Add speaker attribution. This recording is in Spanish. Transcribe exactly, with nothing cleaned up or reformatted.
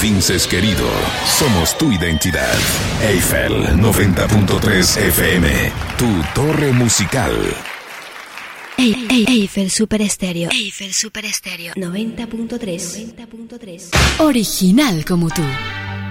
Speaker 1: Vinces querido, somos tu identidad. Eiffel noventa punto tres F M, tu torre musical.
Speaker 2: Ey, ey, Eiffel Super Estéreo. Eiffel Super Estéreo noventa punto tres. noventa punto tres.
Speaker 3: Original como tú.